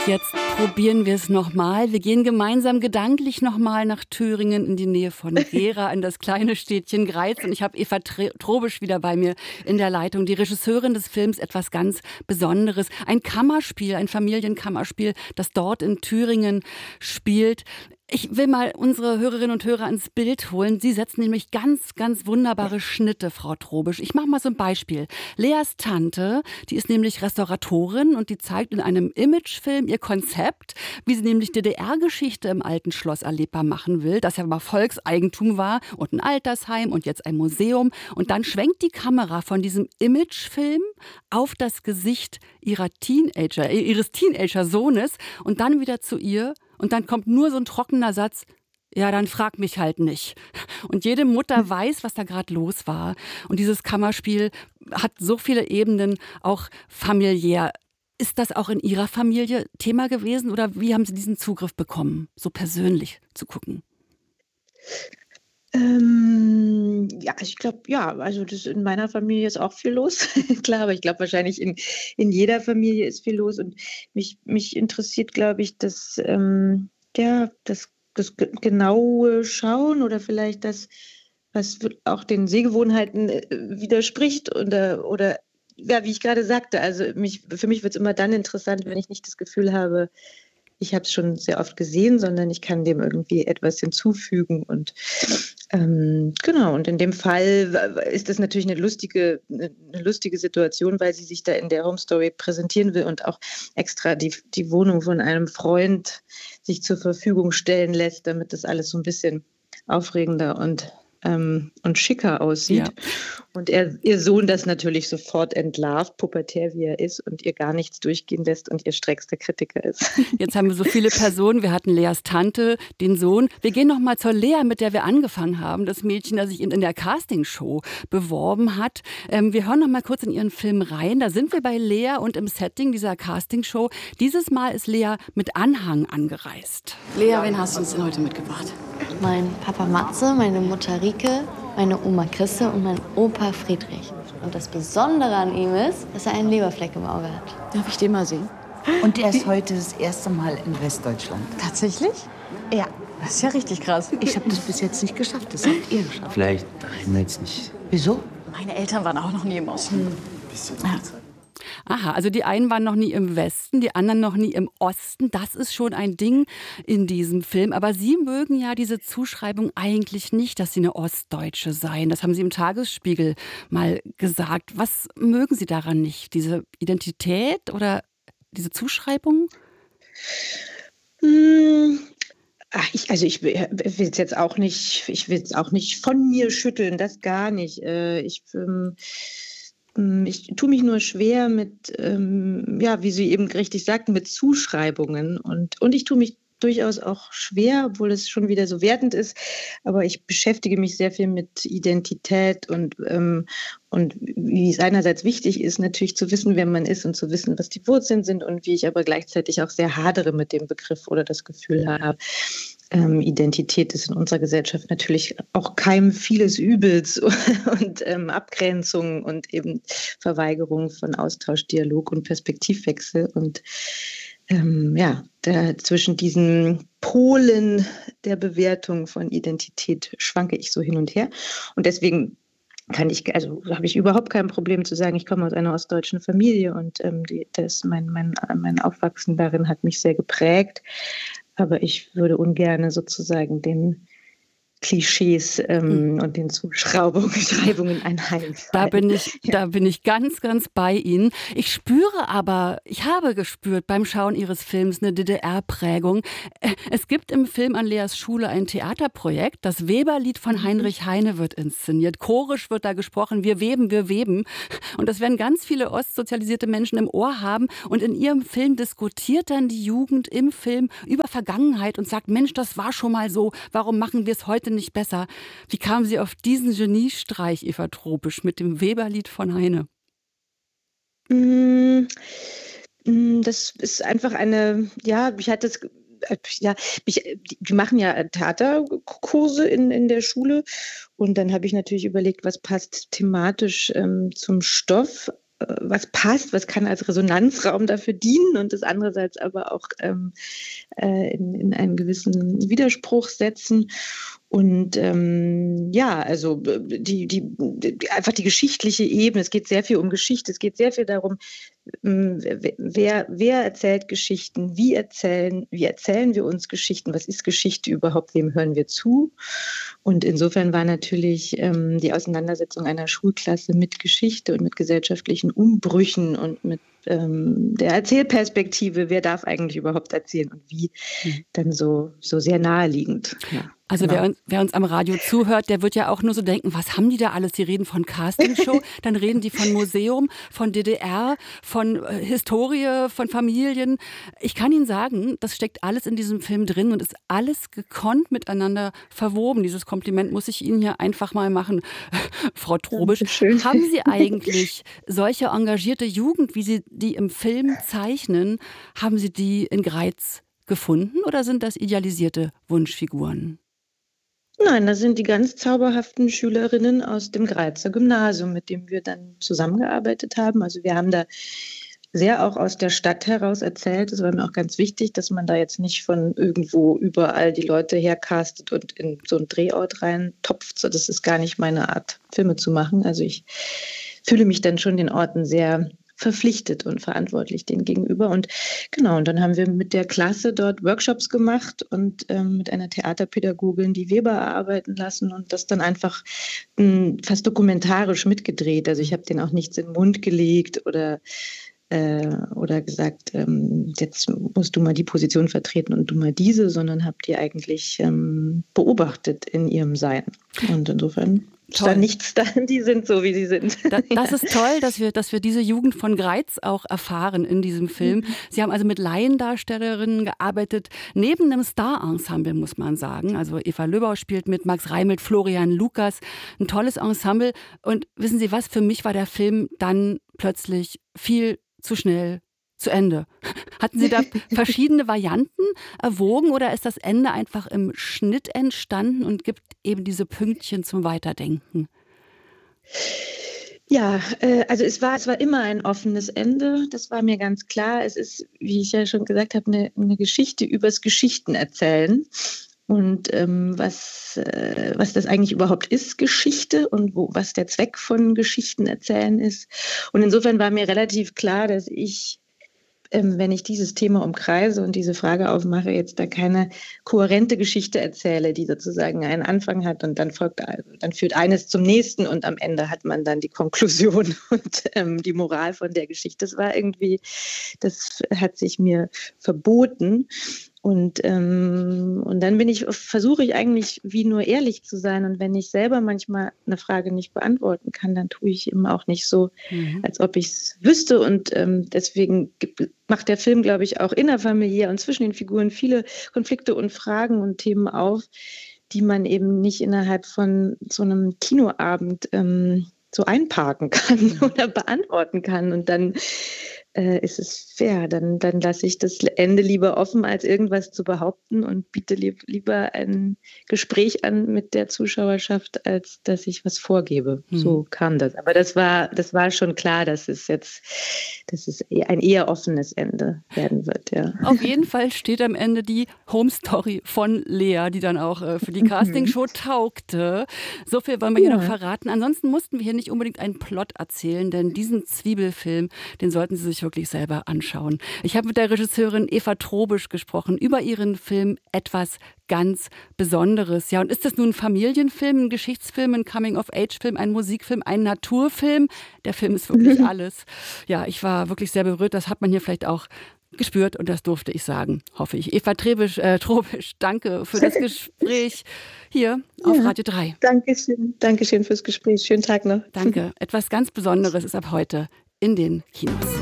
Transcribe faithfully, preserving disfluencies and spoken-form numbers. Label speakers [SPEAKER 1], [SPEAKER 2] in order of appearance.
[SPEAKER 1] Jetzt probieren wir es nochmal. Wir gehen gemeinsam gedanklich nochmal nach Thüringen in die Nähe von Gera, in das kleine Städtchen Greiz. Und ich habe Eva Trobisch wieder bei mir in der Leitung, die Regisseurin des Films, etwas ganz Besonderes. Ein Kammerspiel, ein Familienkammerspiel, das dort in Thüringen spielt. Ich will mal unsere Hörerinnen und Hörer ins Bild holen. Sie setzen nämlich ganz, ganz wunderbare Schnitte, Frau Trobisch. Ich mache mal so ein Beispiel. Leas Tante, die ist nämlich Restauratorin und die zeigt in einem Imagefilm ihr Konzept, wie sie nämlich D D R-Geschichte im alten Schloss erlebbar machen will, das ja mal Volkseigentum war und ein Altersheim und jetzt ein Museum. Und dann schwenkt die Kamera von diesem Imagefilm auf das Gesicht ihrer Teenager, ihres Teenager-Sohnes und dann wieder zu ihr. Und dann kommt nur so ein trockener Satz, ja, dann frag mich halt nicht. Und jede Mutter weiß, was da gerade los war. Und dieses Kammerspiel hat so viele Ebenen, auch familiär. Ist das auch in Ihrer Familie Thema gewesen oder wie haben Sie diesen Zugriff bekommen, so persönlich zu gucken?
[SPEAKER 2] Ähm, ja, ich glaube, ja, also das in meiner Familie ist auch viel los. Klar, aber ich glaube wahrscheinlich in, in jeder Familie ist viel los. Und mich, mich interessiert, glaube ich, das, ähm, ja, das, das ge- genaue Schauen oder vielleicht das, was auch den Sehgewohnheiten äh, widerspricht oder, oder ja, wie ich gerade sagte, also mich, für mich wird es immer dann interessant, wenn ich nicht das Gefühl habe, ich habe es schon sehr oft gesehen, sondern ich kann dem irgendwie etwas hinzufügen. Und ähm, genau, und in dem Fall ist das natürlich eine lustige, eine lustige Situation, weil sie sich da in der Home Story präsentieren will und auch extra die, die Wohnung von einem Freund sich zur Verfügung stellen lässt, damit das alles so ein bisschen aufregender und, ähm, und schicker aussieht.
[SPEAKER 1] Ja.
[SPEAKER 2] Und er, ihr Sohn das natürlich sofort entlarvt, pubertär wie er ist, und ihr gar nichts durchgehen lässt und ihr stärkster Kritiker ist.
[SPEAKER 1] Jetzt haben wir so viele Personen. Wir hatten Leas Tante, den Sohn. Wir gehen noch mal zur Lea, mit der wir angefangen haben. Das Mädchen, das sich in, in der Castingshow beworben hat. Ähm, wir hören noch mal kurz in ihren Film rein. Da sind wir bei Lea und im Setting dieser Castingshow. Dieses Mal ist Lea mit Anhang angereist.
[SPEAKER 3] Lea, wen hast du uns denn heute mitgebracht?
[SPEAKER 4] Mein Papa Matze, meine Mutter Rike, meine Oma Chrisse und mein Opa Friedrich. Und das Besondere an ihm ist, dass er einen Leberfleck im Auge hat.
[SPEAKER 3] Darf ich den mal sehen?
[SPEAKER 5] Und er ist heute das erste Mal in Westdeutschland.
[SPEAKER 3] Tatsächlich?
[SPEAKER 5] Ja.
[SPEAKER 3] Das ist ja richtig krass.
[SPEAKER 5] Ich habe das bis jetzt nicht geschafft. Das habt ihr geschafft.
[SPEAKER 6] Vielleicht reden wir jetzt nicht.
[SPEAKER 5] Wieso?
[SPEAKER 3] Meine Eltern waren auch noch nie im Osten.
[SPEAKER 5] Ja.
[SPEAKER 1] Aha, also die einen waren noch nie im Westen, die anderen noch nie im Osten. Das ist schon ein Ding in diesem Film. Aber Sie mögen ja diese Zuschreibung eigentlich nicht, dass Sie eine Ostdeutsche seien. Das haben Sie im Tagesspiegel mal gesagt. Was mögen Sie daran nicht? Diese Identität oder diese Zuschreibung?
[SPEAKER 2] Hm, ach, ich, also ich will es jetzt auch nicht, ich will es auch nicht von mir schütteln, das gar nicht. Äh, Ich, ähm, ähm, ich tue mich nur schwer mit, ähm, ja, wie Sie eben richtig sagten, mit Zuschreibungen. Und, und ich tue mich durchaus auch schwer, obwohl es schon wieder so wertend ist. Aber ich beschäftige mich sehr viel mit Identität und, ähm, und wie es einerseits wichtig ist, natürlich zu wissen, wer man ist und zu wissen, was die Wurzeln sind und wie ich aber gleichzeitig auch sehr hadere mit dem Begriff oder das Gefühl habe, ähm, Identität ist in unserer Gesellschaft natürlich auch Keim vieles Übels und ähm, Abgrenzung und eben Verweigerung von Austausch, Dialog und Perspektivwechsel. Und ähm, ja, da, zwischen diesen Polen der Bewertung von Identität schwanke ich so hin und her. Und deswegen kann ich, also habe ich überhaupt kein Problem zu sagen, ich komme aus einer ostdeutschen Familie und ähm, die, das, mein, mein, mein Aufwachsen darin hat mich sehr geprägt. Aber ich würde ungern sozusagen den Klischees ähm, und den Zuschreibungen einhalten.
[SPEAKER 1] Da bin ich, da bin ich ganz, ganz bei Ihnen. Ich spüre aber, ich habe gespürt beim Schauen Ihres Films eine D D R-Prägung. Es gibt im Film an Leas Schule ein Theaterprojekt. Das Weberlied von Heinrich Heine wird inszeniert. Chorisch wird da gesprochen. Wir weben, wir weben. Und das werden ganz viele ostsozialisierte Menschen im Ohr haben. Und in ihrem Film diskutiert dann die Jugend im Film über Vergangenheit und sagt, Mensch, das war schon mal so. Warum machen wir es heute nicht besser? Wie kamen Sie auf diesen Geniestreich, Eva Trobisch, mit dem Weberlied von Heine?
[SPEAKER 2] Mm, mm, Das ist einfach eine, ja, ich hatte das, äh, ja, ich, die die machen ja Theaterkurse in, in der Schule und dann habe ich natürlich überlegt, was passt thematisch ähm, zum Stoff. was passt, was kann als Resonanzraum dafür dienen und das andererseits aber auch ähm, äh, in, in einen gewissen Widerspruch setzen. Und ähm, ja, also die, die, die, einfach die geschichtliche Ebene, es geht sehr viel um Geschichte, es geht sehr viel darum, wer, wer erzählt Geschichten, wie erzählen, wie erzählen wir uns Geschichten, was ist Geschichte überhaupt, wem hören wir zu? Und insofern war natürlich ähm, die Auseinandersetzung einer Schulklasse mit Geschichte und mit gesellschaftlichen Umbrüchen und mit ähm, der Erzählperspektive, wer darf eigentlich überhaupt erzählen und wie, mhm. dann so, so sehr naheliegend. Ja.
[SPEAKER 1] Also
[SPEAKER 2] genau.
[SPEAKER 1] wer, uns, wer uns am Radio zuhört, der wird ja auch nur so denken, was haben die da alles? Die reden von Castingshow, dann reden die von Museum, von D D R, von äh, Historie, von Familien. Ich kann Ihnen sagen, das steckt alles in diesem Film drin und ist alles gekonnt miteinander verwoben. Dieses Kompliment muss ich Ihnen hier einfach mal machen. Frau Trobisch, haben Sie eigentlich solche engagierte Jugend, wie Sie die im Film zeichnen, haben Sie die in Greiz gefunden oder sind das idealisierte Wunschfiguren?
[SPEAKER 2] Nein, das sind die ganz zauberhaften Schülerinnen aus dem Greizer Gymnasium, mit dem wir dann zusammengearbeitet haben. Also wir haben da sehr auch aus der Stadt heraus erzählt. Es war mir auch ganz wichtig, dass man da jetzt nicht von irgendwo überall die Leute hercastet und in so einen Drehort reintopft. So, das ist gar nicht meine Art, Filme zu machen. Also ich fühle mich dann schon den Orten sehr verpflichtet und verantwortlich denen gegenüber. Und genau, und dann haben wir mit der Klasse dort Workshops gemacht und ähm, mit einer Theaterpädagogin die Weber erarbeiten lassen und das dann einfach mh, fast dokumentarisch mitgedreht. Also ich habe denen auch nichts in den Mund gelegt oder äh, oder gesagt, ähm, jetzt musst du mal die Position vertreten und du mal diese, sondern habe die eigentlich ähm, beobachtet in ihrem Sein. Und insofern ist da nichts da, die sind so, wie sie sind.
[SPEAKER 1] Das, das ist toll, dass wir, dass wir diese Jugend von Greiz auch erfahren in diesem Film. Mhm. Sie haben also mit Laiendarstellerinnen gearbeitet, neben einem Star-Ensemble, muss man sagen. Also Eva Löbau spielt mit, Max Reimelt, Florian Lukas, ein tolles Ensemble. Und wissen Sie was, für mich war der Film dann plötzlich viel zu schnell zu Ende. Hatten Sie da verschiedene Varianten erwogen oder ist das Ende einfach im Schnitt entstanden und gibt eben diese Pünktchen zum Weiterdenken?
[SPEAKER 2] Ja, äh, also es war, es war immer ein offenes Ende, das war mir ganz klar. Es ist, wie ich ja schon gesagt habe, eine, eine Geschichte übers Geschichtenerzählen. Und ähm, was, äh, was das eigentlich überhaupt ist, Geschichte und wo, was der Zweck von Geschichten erzählen ist. Und insofern war mir relativ klar, dass ich, ähm, wenn ich dieses Thema umkreise und diese Frage aufmache, jetzt da keine kohärente Geschichte erzähle, die sozusagen einen Anfang hat und dann folgt, dann führt eines zum nächsten und am Ende hat man dann die Konklusion und ähm, die Moral von der Geschichte. Das war irgendwie, das hat sich mir verboten. Und, ähm, und dann bin ich, versuche ich eigentlich wie nur ehrlich zu sein. Und wenn ich selber manchmal eine Frage nicht beantworten kann, dann tue ich eben auch nicht so, mhm. als ob ich es wüsste. Und ähm, deswegen gibt, macht der Film, glaube ich, auch innerfamiliär und zwischen den Figuren viele Konflikte und Fragen und Themen auf, die man eben nicht innerhalb von so einem Kinoabend ähm, so einparken kann mhm. oder beantworten kann. Und dann äh, ist es fair. Dann, dann lasse ich das Ende lieber offen, als irgendwas zu behaupten und biete lieb, lieber ein Gespräch an mit der Zuschauerschaft, als dass ich was vorgebe. Mhm. So kam das. Aber das war, das war schon klar, dass es jetzt, dass es ein eher offenes Ende werden wird. Ja.
[SPEAKER 1] Auf jeden Fall steht am Ende die Home Story von Lea, die dann auch äh, für die Castingshow taugte. So viel wollen wir ja. hier noch verraten. Ansonsten mussten wir hier nicht unbedingt einen Plot erzählen, denn diesen Zwiebelfilm, den sollten Sie sich wirklich selber anschauen. Ich habe mit der Regisseurin Eva Trobisch gesprochen über ihren Film Etwas ganz Besonderes. Ja, und ist das nun ein Familienfilm, ein Geschichtsfilm, ein Coming-of-Age-Film, ein Musikfilm, ein Naturfilm? Der Film ist wirklich alles. Ja, ich war wirklich sehr berührt. Das hat man hier vielleicht auch gespürt und das durfte ich sagen, hoffe ich. Eva Trebisch, äh, Trobisch, danke für das Gespräch hier auf ja, Radio drei.
[SPEAKER 2] Dankeschön, Dankeschön fürs Gespräch. Schönen Tag noch.
[SPEAKER 1] Danke. Etwas ganz Besonderes ist ab heute in den Kinos.